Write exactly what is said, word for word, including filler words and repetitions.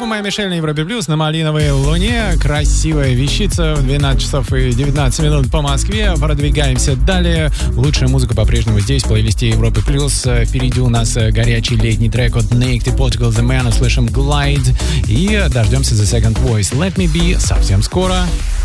Моя Мишель на Европе Плюс, на Малиновой Луне. Красивая вещица в двенадцать часов и девятнадцать минут по Москве. Продвигаемся далее. Лучшая музыка по-прежнему здесь, в плейлисте Европы Плюс. Впереди у нас горячий летний трек от Naked и Portugal The Man. Услышим Glide и дождемся The Second Voice. Let Me Be совсем скоро.